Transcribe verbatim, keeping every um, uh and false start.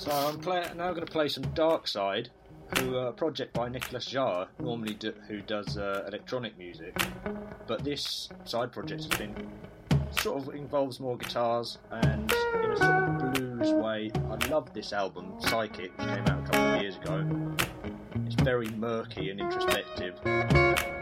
So I'm play- now going to play some Dark Side, who are a project by Nicolas Jarre, normally do- who does uh, electronic music, but this side project has been sort of involves more guitars and in a sort of blues way. I love this album, Psychic, which came out a couple of years ago. It's very murky and introspective.